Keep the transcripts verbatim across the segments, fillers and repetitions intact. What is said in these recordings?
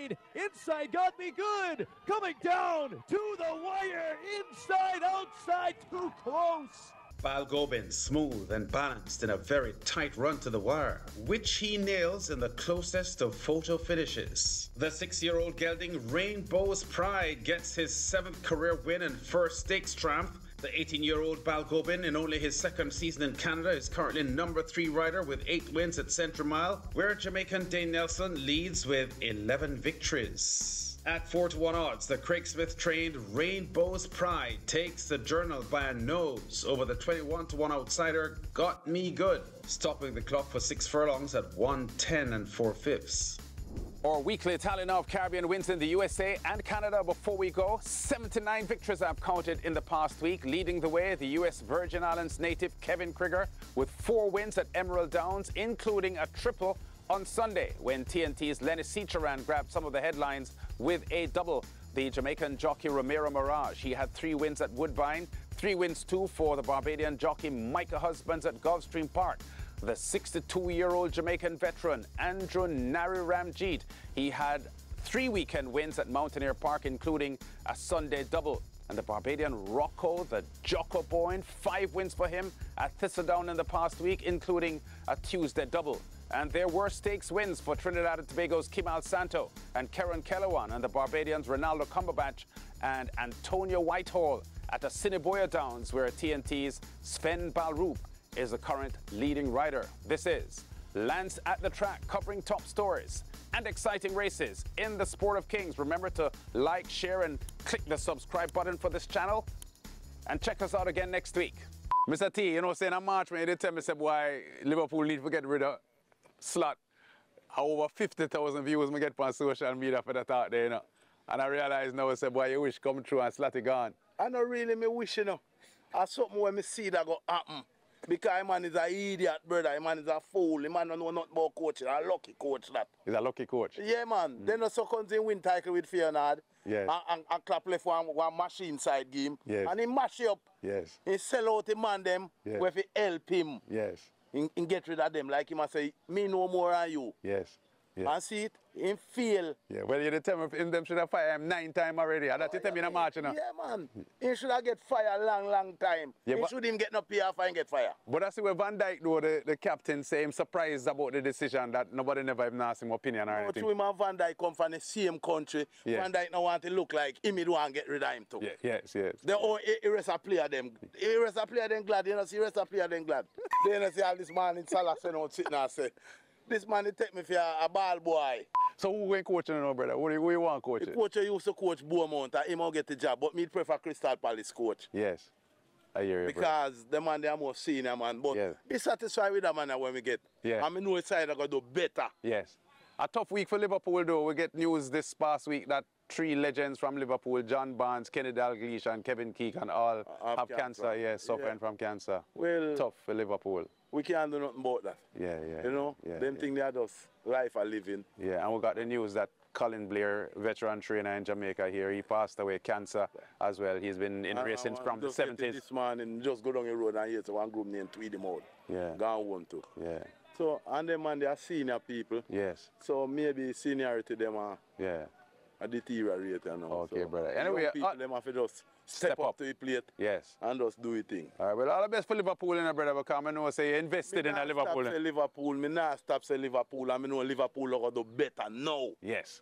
inside. Inside got me good. Coming down to the wire. Inside, outside, too close. Balgobin smooth and balanced in a very tight run to the wire, which he nails in the closest of photo finishes. The six-year-old gelding Rainbow's Pride gets his seventh career win and first stakes triumph. The eighteen-year-old Balgobin, in only his second season in Canada, is currently number three rider with eight wins at Centre Mile, where Jamaican Dane Nelson leads with eleven victories. At four to one odds, the Craig Smith-trained Rainbow's Pride takes the Journal by a nose over the twenty-one to one outsider Got Me Good, stopping the clock for six furlongs at one ten and four fifths. Our weekly tally now of Caribbean wins in the U S A and Canada. Before we go, seventy-nine victories I've counted in the past week. Leading the way, the U S Virgin Islands native Kevin Krieger with four wins at Emerald Downs, including a triple on Sunday when T N T's Lenny Cicharan grabbed some of the headlines with a double. The Jamaican jockey Romero Mirage, he had three wins at Woodbine, three wins too for the Barbadian jockey Micah Husbands at Gulfstream Park. The sixty-two-year-old Jamaican veteran Andrew Nari Ramjeet, he had three weekend wins at Mountaineer Park, including a Sunday double. And the Barbadian Rocco, the Jocko Boyne, five wins for him at Thistledown in the past week, including a Tuesday double. And there were stakes wins for Trinidad and Tobago's Kimal Santo and Karen Kellewan, and the Barbadians Ronaldo Cumberbatch and Antonio Whitehall at Assiniboia Downs, where T N T's Sven Balrup is the current leading rider. This is Lance at the Track, covering top stories and exciting races in the Sport of Kings. Remember to like, share, and click the subscribe button for this channel. And check us out again next week. Mister T, you know, saying in March, when you tell me why Liverpool need to get rid of Slot, over fifty thousand views I get on social media for that out there, you know. And I realize now, I say, boy, you wish come true and Slotty gone. I don't really me wish, you know. I something when me see that go happen. Because man is an idiot, brother. Man is a fool. Man don't know nothing about coaching. A lucky coach, that. He's a lucky coach. Yeah, man. Mm. Then also comes in win title with Feyenoord. Yes. And, and, and clap left one, one machine side game. Yes. And he mash up. Yes. He sell out the man them. Yes. Where he help him. Yes. In, in get rid of them. Like him and say, me no more than you. Yes. Yes. And see it, him feel. Yeah, well, you tell me him them should have fired him nine times already. And that's oh, you tell me in a March, you know. Yeah, man. He should have get fired a long, long time. Yeah, he but, should him get no pay off and get fired. But I see where Van Dijk, though, the, the captain, say him surprised about the decision that nobody never even asked him opinion or no, anything. True, him and Van Dijk come from the same country. Yeah. Van Dijk no want to look like him, he don't want to get rid of him too. Yeah, yes, yes. The whole Iresa player them. Iresa player them glad. You know, see Iresa player them glad. They don't see all this man in Salah saying, sitting and say, this man, he take me for a, a ball boy. So who going coaching now, brother? Who do you, who you want coaching? The coach used to coach Beaumont and he won't get the job, but me prefer Crystal Palace coach. Yes, I hear you, because brother. the man they are more senior, man. But yes. Be satisfied with that man when we get. Yeah. And I know it's side I got to do better. Yes. A tough week for Liverpool, though. We get news this past week that three legends from Liverpool, John Barnes, Kenny Dalglish, and Kevin Keegan, all uh, have, have cancer. cancer. Yes, suffering yeah. from cancer. Well, tough for Liverpool. We can't do nothing about that. Yeah, yeah. You know, yeah, them yeah. things they are just life are living. Yeah, and we got the news that Colin Blair, veteran trainer in Jamaica here, he passed away cancer as well. He's been in racing from the seventies. This man and just go down the road and here's one group named Tweed him out. Yeah. Gone one too. Yeah. So, and them man, they are senior people. Yes. So maybe seniority them are yeah. a deteriorator now. Okay, so brother. Anyway, people uh, them have to just step, step up, up to the plate. Yes. And just do it thing. All right, well, all the best for Liverpool, in brother, because I know say you invested me in a Liverpool. Stop say Liverpool. Me not stop say Liverpool, and I know Liverpool are going to do better now. Yes.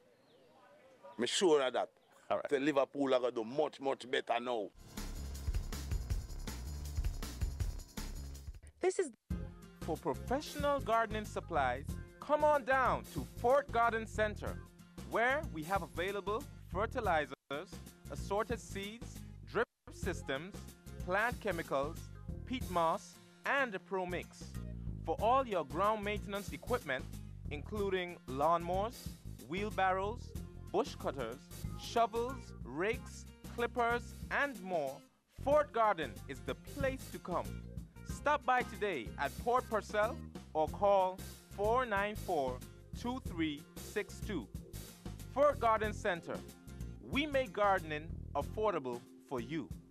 I'm sure of that. All right. Say Liverpool are going to do much, much better now. This is for professional gardening supplies. Come on down to Fort Garden Center, where we have available fertilizers, assorted seeds, drip systems, plant chemicals, peat moss, and a Pro Mix. For all your ground maintenance equipment, including lawnmowers, wheelbarrows, bush cutters, shovels, rakes, clippers, and more, Fort Garden is the place to come. Stop by today at Port Purcell or call four nine four, two three six two. Fort Garden Center. We make gardening affordable for you.